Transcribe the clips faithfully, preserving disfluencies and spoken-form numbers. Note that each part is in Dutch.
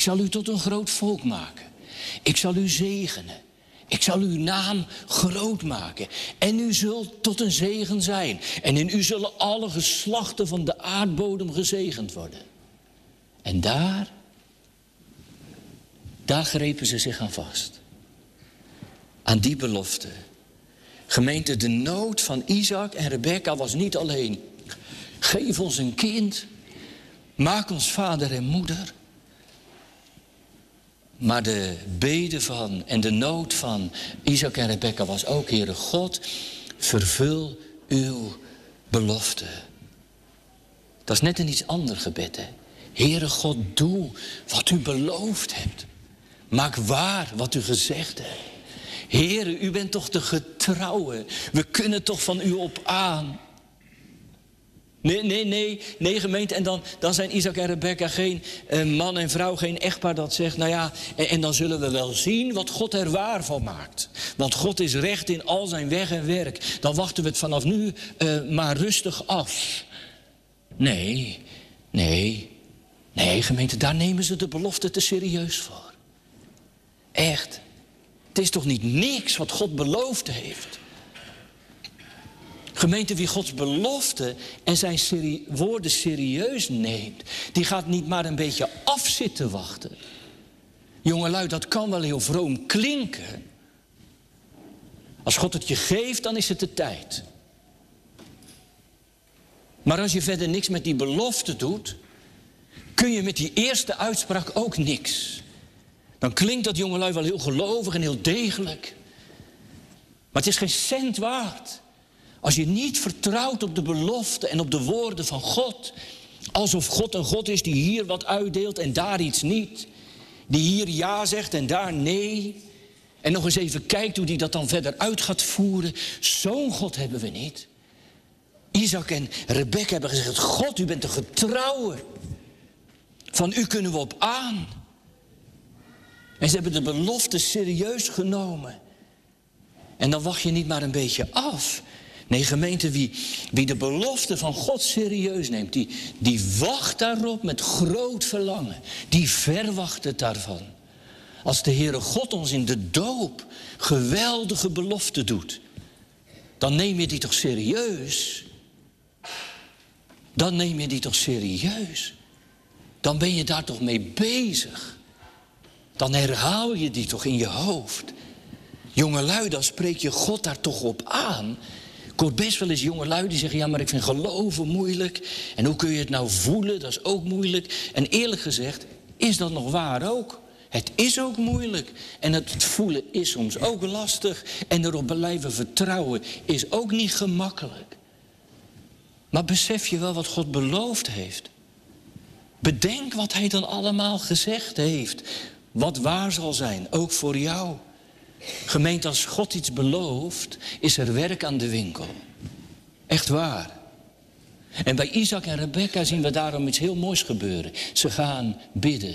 Ik zal u tot een groot volk maken. Ik zal u zegenen. Ik zal uw naam groot maken. En u zult tot een zegen zijn. En in u zullen alle geslachten van de aardbodem gezegend worden. En daar, daar grepen ze zich aan vast. Aan die belofte. Gemeente, de nood van Isaac en Rebekka was niet alleen: geef ons een kind, maak ons vader en moeder. Maar de bede van en de nood van Isaac en Rebekka was ook: Heere God, vervul uw belofte. Dat is net een iets ander gebed, hè. Heere God, doe wat u beloofd hebt. Maak waar wat u gezegd hebt. Heere, u bent toch de getrouwe. We kunnen toch van u op aan. Nee, nee, nee, nee gemeente. En dan, dan zijn Isaac en Rebekka geen uh, man en vrouw, geen echtpaar dat zegt: nou ja, en, en dan zullen we wel zien wat God er waar van maakt. Want God is recht in al zijn weg en werk. Dan wachten we het vanaf nu uh, maar rustig af. Nee, nee, nee gemeente, daar nemen ze de belofte te serieus voor. Echt. Het is toch niet niks wat God beloofd heeft. Gemeente, wie Gods belofte en zijn serie, woorden serieus neemt, die gaat niet maar een beetje af zitten wachten. Jongelui, dat kan wel heel vroom klinken. Als God het je geeft, dan is het de tijd. Maar als je verder niks met die belofte doet, kun je met die eerste uitspraak ook niks. Dan klinkt dat jongelui wel heel gelovig en heel degelijk. Maar het is geen cent waard. Als je niet vertrouwt op de belofte en op de woorden van God. Alsof God een God is die hier wat uitdeelt en daar iets niet. Die hier ja zegt en daar nee. En nog eens even kijkt hoe die dat dan verder uit gaat voeren. Zo'n God hebben we niet. Isaac en Rebekka hebben gezegd: God, u bent de getrouwe. Van u kunnen we op aan. En ze hebben de belofte serieus genomen. En dan wacht je niet maar een beetje af. Nee, gemeente, wie, wie de belofte van God serieus neemt, die, die wacht daarop met groot verlangen. Die verwacht het daarvan. Als de Heere God ons in de doop geweldige belofte doet, dan neem je die toch serieus? Dan neem je die toch serieus? Dan ben je daar toch mee bezig? Dan herhaal je die toch in je hoofd? Jongelui, dan spreek je God daar toch op aan. Ik hoor best wel eens jongelui die zeggen: ja, maar ik vind geloven moeilijk. En hoe kun je het nou voelen? Dat is ook moeilijk. En eerlijk gezegd, is dat nog waar ook? Het is ook moeilijk. En het voelen is soms ook lastig. En erop blijven vertrouwen is ook niet gemakkelijk. Maar besef je wel wat God beloofd heeft? Bedenk wat hij dan allemaal gezegd heeft. Wat waar zal zijn, ook voor jou. Gemeente, als God iets belooft, is er werk aan de winkel. Echt waar. En bij Isaac en Rebekka zien we daarom iets heel moois gebeuren. Ze gaan bidden.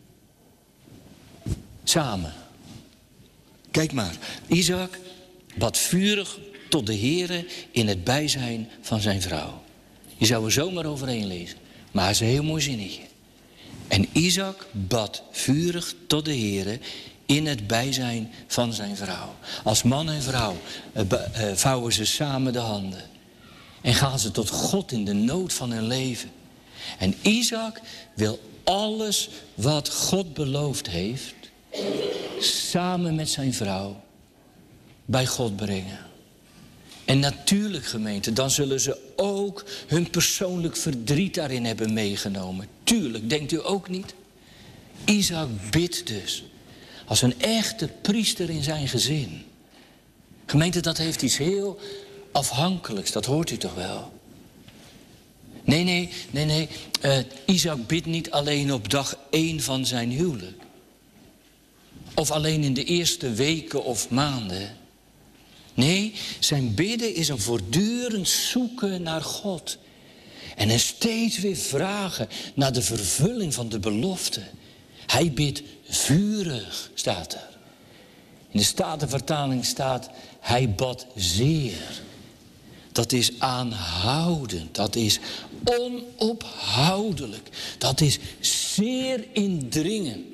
Samen. Kijk maar, Isaac bad vurig tot de Heere in het bijzijn van zijn vrouw. Je zou er zomaar overheen lezen. Maar het is een heel mooi zinnetje. En Isaac bad vurig tot de Heere in het bijzijn van zijn vrouw. Als man en vrouw uh, uh, vouwen ze samen de handen. En gaan ze tot God in de nood van hun leven. En Isaac wil alles wat God beloofd heeft, samen met zijn vrouw, bij God brengen. En natuurlijk, gemeente, dan zullen ze ook hun persoonlijk verdriet daarin hebben meegenomen. Tuurlijk, denkt u ook niet? Isaac bidt dus als een echte priester in zijn gezin. Gemeente, dat heeft iets heel afhankelijks, dat hoort u toch wel? Nee, nee, nee, nee. Uh, Isaac bidt niet alleen op dag één van zijn huwelijk. Of alleen in de eerste weken of maanden. Nee, zijn bidden is een voortdurend zoeken naar God. En een steeds weer vragen naar de vervulling van de belofte. Hij bidt vurig, staat er. In de Statenvertaling staat: hij bad zeer. Dat is aanhoudend, dat is onophoudelijk, dat is zeer indringend.